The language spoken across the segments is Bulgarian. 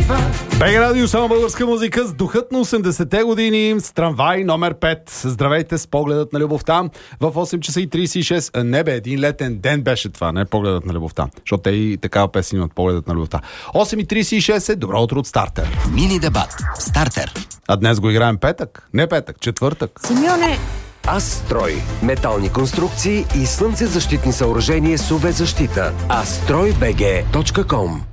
бива. БГ Радио, само българска музика с духът на 80-те години с трамвай номер 5. Здравейте с погледът на любовта. В 8 часа и 36. Не бе, един летен ден беше това, не погледът на любовта. Защото те и такава песен имат погледът на любовта. 8 и 36 е добро утро от Стартер. Мини дебат. Стартер. А днес го играем петък. Не петък, четвъртък. Симеоне, Астрой. Метални конструкции и слънцезащитни съоръжения с UV-защита. astroybg.com.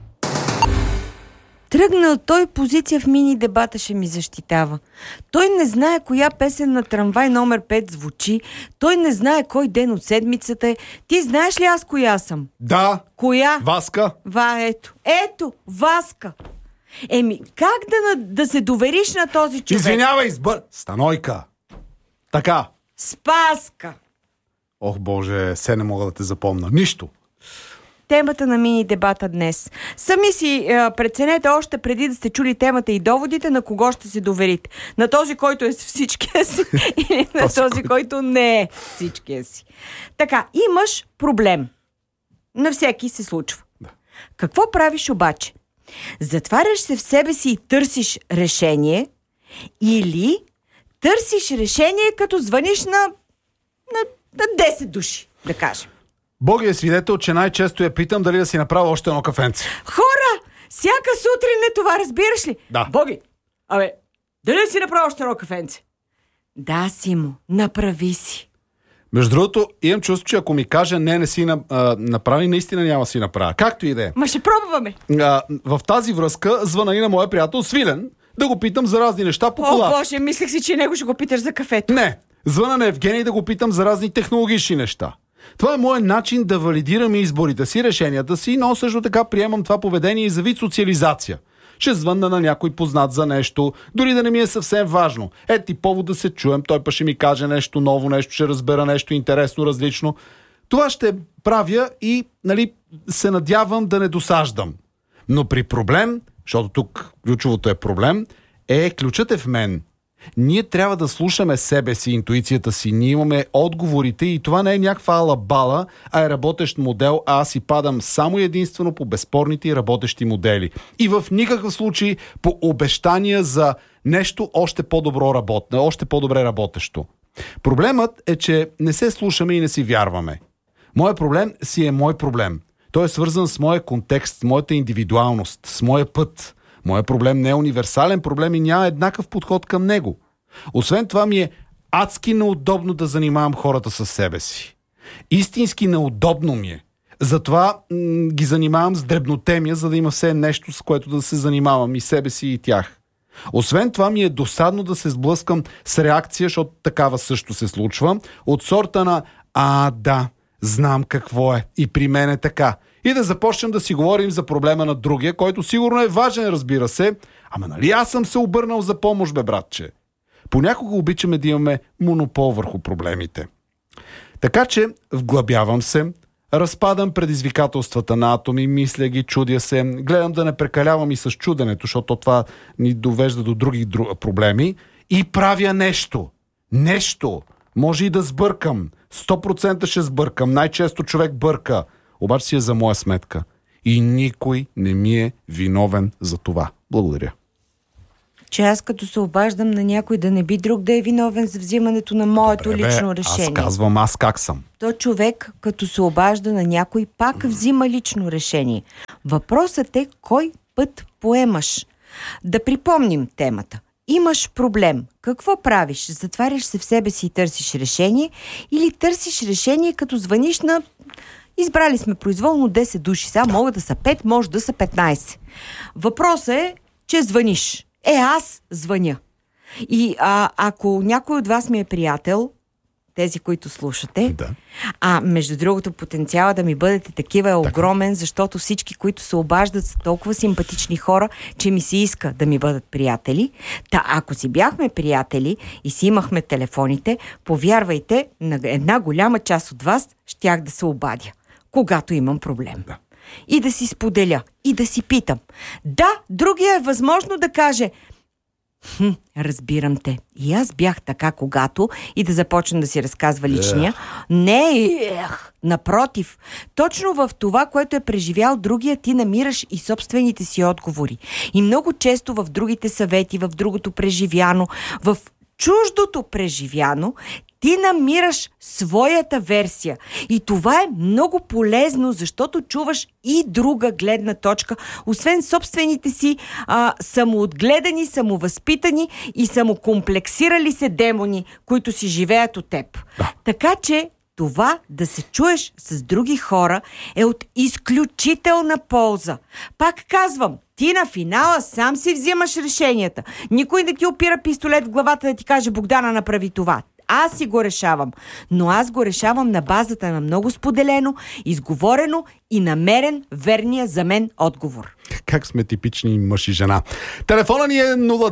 тръгнал той позиция в мини дебата ще ми защитава. Той не знае коя песен на трамвай номер 5 звучи. Той не знае кой ден от седмицата е. Ти знаеш ли аз коя съм? Да. Коя? Васка. Ето, Васка. Как да се довериш на този човек? Извинявай, Станойка. Така. Спаска. Ох, Боже, се не мога да те запомна. Нищо. Темата на мини дебата днес. Сами си преценете още преди да сте чули темата и доводите на кого ще се доверите. На този, който е с всичкия си или на този, който не е с всичкия си. Така, имаш проблем. На всеки се случва. Да. Какво правиш обаче? Затваряш се в себе си и търсиш решение или търсиш решение като звъниш на 10 души, да кажем. Боги е свидетел, че най-често я питам дали да си направя още едно кафенце. Хора! Всяка сутрин е това, разбираш ли? Да. Боги, дали си направи още едно кафенце? Да, Симо, направи си. Между другото, имам чувство, че ако ми каже не си направи, наистина няма да си направя. Както и да е. Ма ще пробваме. В тази връзка звъна и на моя приятел Свилен да го питам за разни неща по колата. О, Боже, мислех си, че него ще го питаш за кафето. Не, звъна на Евгений да го питам за разни технологични неща. Това е моят начин да валидирам изборите си, решенията си, но също така приемам това поведение и за вид социализация. Ще звънна на някой познат за нещо, дори да не ми е съвсем важно. Ети повод да се чуем, той пък ще ми каже нещо ново, нещо ще разбера, нещо интересно, различно. Това ще правя и, се надявам да не досаждам. Но при проблем, защото тук ключовото е проблем, ключът е в мен. Ние трябва да слушаме себе си, интуицията си. Ние имаме отговорите и това не е някаква алабала, а е работещ модел, а аз си падам само и единствено по безспорните и работещи модели. И в никакъв случай по обещания за нещо още по-добре работещо. Проблемът е, че не се слушаме и не си вярваме. Моят проблем си е мой проблем. Той е свързан с моя контекст, с моята индивидуалност, с моя път. Моят проблем не е универсален проблем и няма еднакъв подход към него. Освен това ми е адски неудобно да занимавам хората със себе си. Истински неудобно ми е. Затова ги занимавам с дребнотемия, за да има все нещо, с което да се занимавам и себе си и тях. Освен това ми е досадно да се сблъскам с реакция, защото такава също се случва, от сорта на да, знам какво е и при мен е така. И да започнем да си говорим за проблема на другия, който сигурно е важен, разбира се. Ама нали аз съм се обърнал за помощ, бе, братче? Понякога обичаме да имаме монопол върху проблемите. Така че вглъбявам се, разпадам предизвикателствата на атоми, мисля ги, чудя се, гледам да не прекалявам и с чуденето, защото това ни довежда до други проблеми и правя нещо. Нещо. Може и да сбъркам. 100% ще сбъркам. Най-често човек бърка. Обаче си е за моя сметка. И никой не ми е виновен за това. Благодаря. Че аз като се обаждам на някой да не би друг да е виновен за взимането на моето лично решение. Аз казвам аз как съм. То човек като се обажда на някой пак взима лично решение. Въпросът е кой път поемаш. Да припомним темата. Имаш проблем. Какво правиш? Затваряш се в себе си и търсиш решение или търсиш решение като звъниш на... Избрали сме произволно 10 души. Сега могат да са 5, може да са 15. Въпросът е, че звъниш. Аз звъня. И ако някой от вас ми е приятел, тези, които слушате, да. Между другото, потенциала да ми бъдете такива е огромен, защото всички, които се обаждат, са толкова симпатични хора, че ми се иска да ми бъдат приятели. Ако си бяхме приятели и си имахме телефоните, повярвайте, на една голяма част от вас щях да се обадя, когато имам проблем. Да. И да си споделя, и да си питам. Да, другия е възможно да каже: Разбирам те. И аз бях така, когато и да започна да си разказва личния. Не, напротив. Точно в това, което е преживял другия, ти намираш и собствените си отговори. И много често в другите съвети, в другото преживяно, в чуждото преживяно, ти намираш своята версия. И това е много полезно, защото чуваш и друга гледна точка, освен собствените си самоотгледани, самовъзпитани и самокомплексирали се демони, които си живеят от теб. Така че това да се чуеш с други хора е от изключителна полза. Пак казвам, ти на финала сам си взимаш решенията. Никой не ти опира пистолет в главата да ти каже: Богдана, направи това. Аз си го решавам. Но аз го решавам на базата на много споделено, изговорено и намерен верния за мен отговор. Как сме типични мъж и жена. Телефона ни е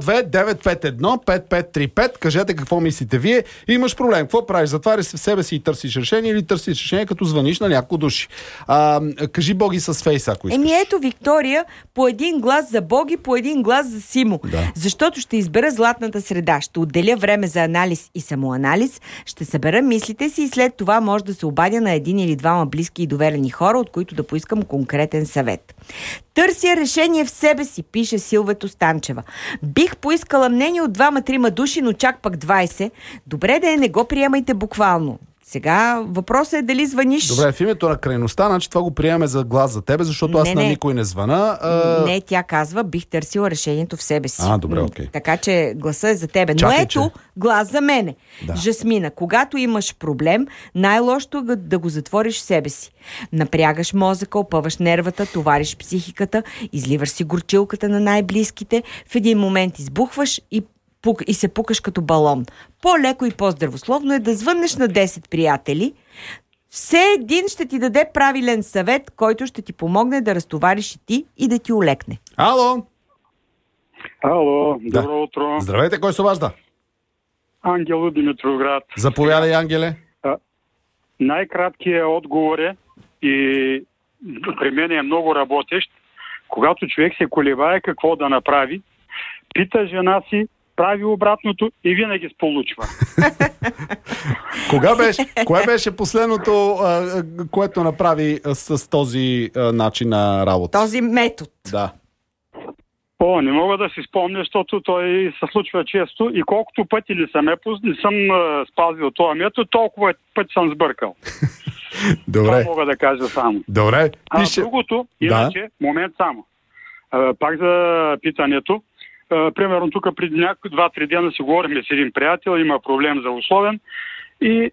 02-951-5535. Кажете какво мислите вие. Имаш проблем. Какво правиш? Затваряш се в себе си и търсиш решение, или търсиш решение, като звъниш на няколко души? Кажи Боги с Фейс, ако искаш. Ето, Виктория, по един глас за Боги, по един глас за Симо. Да. Защото ще избера златната среда. Ще отделя време за анализ и самоанализ, ще събера мислите си и след това може да се обадя на един или двама близки и доверени хора, от които да поискам конкретен съвет. Търся решение в себе си, пише Силвето Станчева. Бих поискала мнение от 2-3 души, но чак пък 20. Добре да не го приемайте буквално. Сега въпросът е дали звъниш. Добре, в името на крайността, значи това го приемаме за глас за тебе, защото аз на никой не звъна. Не, тя казва, бих търсила решението в себе си. Добре, окей. Така че гласът е за тебе. Но ето, глас за мене. Да. Жасмина, когато имаш проблем, най-лошото е да го затвориш в себе си. Напрягаш мозъка, опъваш нервата, товариш психиката, изливаш си горчилката на най-близките, в един момент избухваш и се пукаш като балон. По-леко и по-здравословно е да звъннеш на 10 приятели. Все един ще ти даде правилен съвет, който ще ти помогне да разтовариш и ти и да ти олекне. Ало! Ало, добро утро. Здравейте, кой се обажда? Ангел от Димитровград. Заповядай, Ангеле. Най-краткият отговор е, и при мен е много работещ, когато човек се колебае какво да направи, пита жена си, прави обратното и винаги сполучва. Кое беше последното, което направи с този начин на работа? Този метод. Да. Не мога да си спомня, защото той се случва често и колкото пъти не съм спазил този метод, толкова пъти съм сбъркал. Добре. Това мога да кажа само. Добре. Другото, иначе, момент само. Пак за питането. Примерно тук преди 2-3 дена си говорихме с един приятел, има проблем за условен и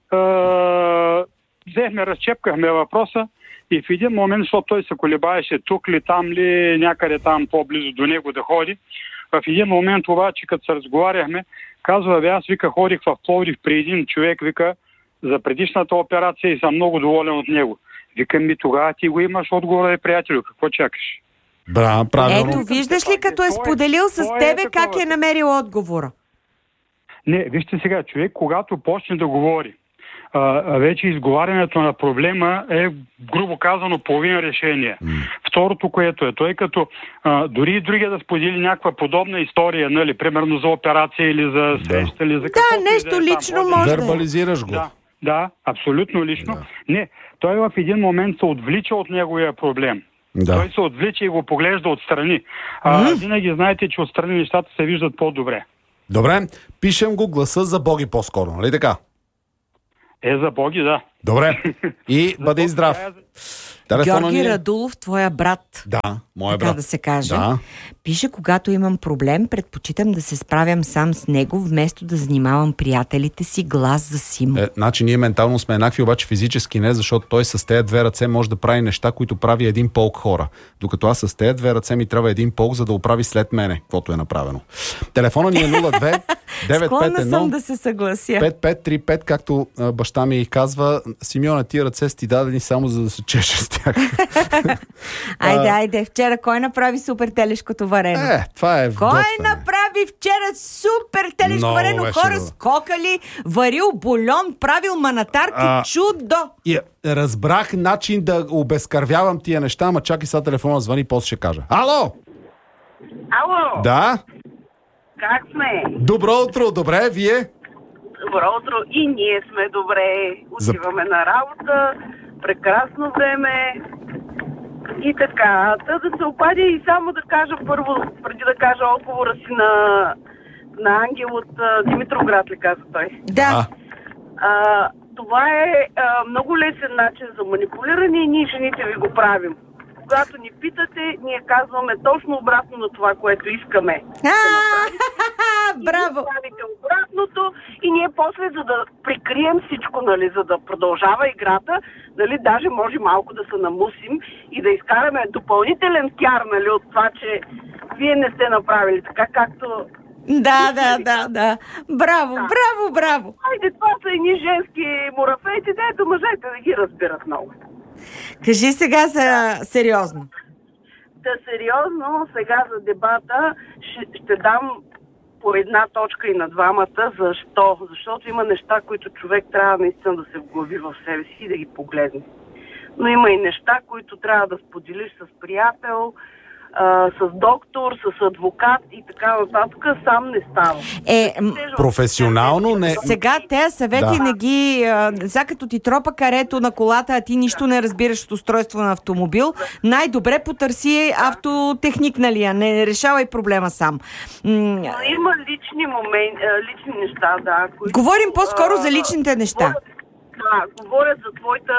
разчепкахме въпроса и в един момент, защото той се колебаеше тук ли, там ли, някъде там по-близо до него да ходи, в един момент обаче, като се разговаряхме, казва, аз ходих в Пловдив при един човек, за предишната операция и съм много доволен от него. Викам, тогава ти го имаш отговора, приятелю, какво чакаш? Правилно. Ето, виждаш ли, като е споделил с тебе как е намерил отговора? Не, вижте сега, човек, когато почне да говори, вече изговарянето на проблема е, грубо казано, половин решение. Второто, което е, той като дори и другия да сподели някаква подобна история, нали, примерно за операция или за среща, или за какво. Да, нещо лично може. Вербализираш го. Да, абсолютно лично. Не, той в един момент се отвлича от неговия проблем. Да. Той се отвлича и го поглежда отстрани. Винаги знаете, че отстрани нещата се виждат по-добре. Добре, пишем го гласа за Боги по-скоро, нали така? За Боги, да. Добре. И бъди здрав. Георги Радулов, твоя брат. Да, моя брат. Така да се каже. Да. Пише, когато имам проблем, предпочитам да се справям сам с него, вместо да занимавам приятелите си, глас за Симо. Значи ние ментално сме еднакви, обаче физически не, защото той с тези две ръце може да прави неща, които прави един полк хора. Докато аз с тези две ръце ми трябва един полк, за да оправи след мене, каквото е направено. Телефона ни е 02 951 Склонна съм да се съглася. 5535, както баща ми казва, Симеона, тия ръце си ти дадени само за да се чеше с тях. Айде, вчера кой направи супер телешкото варено? Това е Кой направи вчера супер телешко варено? Хора скокали, варил бульон, правил манатарки, чудо! И разбрах начин да обезкървявам тия неща, ама чакай сега телефона звъни, после ще кажа. Ало! Ало! Да? Как сме? Добро утро, добре, вие? Добро утро. И ние сме добре. Отиваме на работа. Прекрасно време. И така. Да се обадя и само да кажа първо, преди да кажа отговора си на Ангел от Димитроград, ли каза той? Да. Това е много лесен начин за манипулиране и ние жените ви го правим. Когато ни питате, ние казваме точно обратно на това, което искаме. Браво! Правите обратното и ние после, за да прикрием всичко, нали, за да продължава играта, нали, даже може малко да се намусим и да изкараме допълнителен пиар, нали, от това, че вие не сте направили така, както... Да. Браво! Хайде, това са едни женски мурафейти, дето мъжете да ги разбират много. Кажи сега сериозно. Да, сериозно, сега за дебата ще дам по една точка и на двамата. Защо? Защото има неща, които човек трябва наистина да се вглави в себе си и да ги погледне. Но има и неща, които трябва да споделиш с приятел, с доктор, с адвокат и така нататък, сам не става. Професионално не... Сега тези съвети не ги... Сега като ти тропа карето на колата, а ти нищо не разбираш от устройство на автомобил, най-добре потърси автотехник, нали, а не решавай проблема сам. Но има лични моменти, лични неща, да. Които, говорим по-скоро за личните неща. Говорят за твоята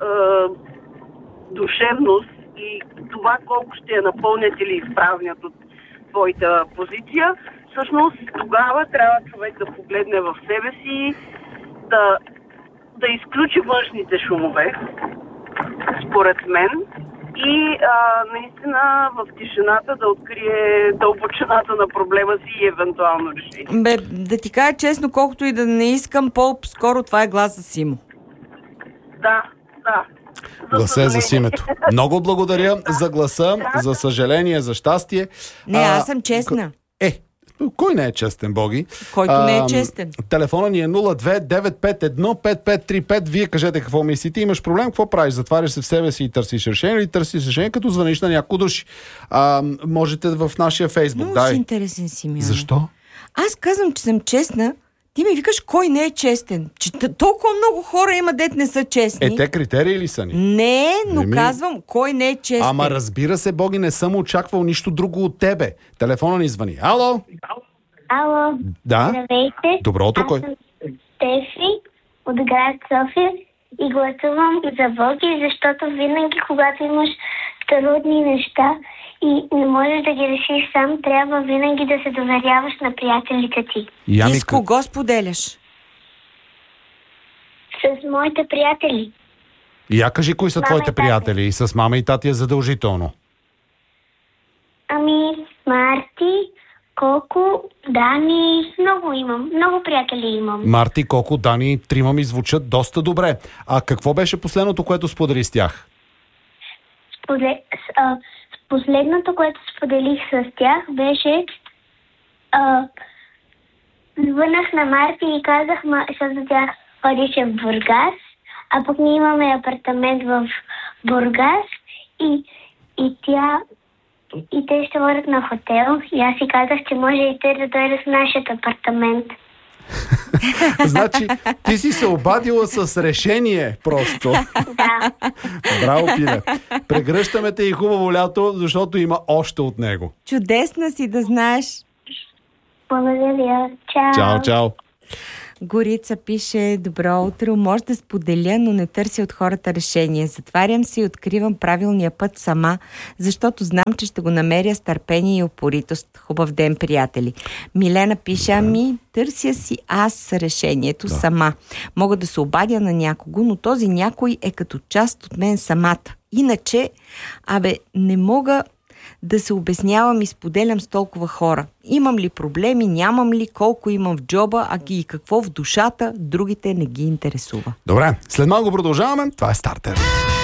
душевност и това колко ще я напълнят или изправнят от твоята позиция. Всъщност тогава трябва човек да погледне в себе си, да изключи външните шумове, според мен, и наистина в тишината да открие дълбочината на проблема си и евентуално решение. Да ти кажа честно, колкото и да не искам, по-скоро това е глас за Симо. Да. Гласа е за Симето. Много благодаря за гласа, за съжаление, за щастие. Не, аз съм честна. Кой не е честен, Боги? Който не е честен. Телефона ни е 02-951-5535. Вие кажете какво мислите. Имаш проблем, какво правиш? Затваряш се в себе си и търсиш решение, или търсиш решение, като звъниш на няколко души? Можете в нашия Фейсбук. Много си интересен, Симеон. Защо? Аз казвам, че съм честна. Ти ми викаш кой не е честен. Че толкова много хора има, дет не са честни. Те критерии ли са ни? Не, но казвам кой не е честен. Ама разбира се, Боги, не съм очаквал нищо друго от тебе. Телефона ни звъни. Ало? Ало. Да? Здравейте. Добро утро, кой? Аз съм Стефи от град София и гласувам за Боги, защото винаги, когато имаш трудни неща и не можеш да ги решиш сам, трябва винаги да се доверяваш на приятелите ти. И с кого споделяш? С моите приятели. Я кажи кои са твоите приятели. И с мама и тати е задължително. Марти, Коко, Дани, много приятели имам. Марти, Коко, Дани, трима ми звучат доста добре. А какво беше последното, което сподели с тях? Последното, което споделих с тях, беше звънах на Марти и казах, защото тя ходише в Бургас, а пък ние имаме апартамент в Бургас и те ще водят на хотел. И аз си казах, че може и те да дойдат в нашия апартамент. Значи, ти си се обадила с решение просто. Да. Браво, Пиле. Прегръщаме те и хубаво лято, защото има още от него. Чудесна си, да знаеш. Благодаря. Чао. Чао. Горица пише: добро утро, може да споделя, но не търся от хората решение. Затварям се и откривам правилния път сама, защото знам, че ще го намеря с търпение и упоритост. Хубав ден, приятели. Милена пише: търся си аз решението сама. Мога да се обадя на някого, но този някой е като част от мен самата. Иначе, не мога да се обяснявам и споделям с толкова хора. Имам ли проблеми, нямам ли, колко имам в джоба, и какво в душата, другите не ги интересува. Добре, след малко продължаваме. Това е Стартер.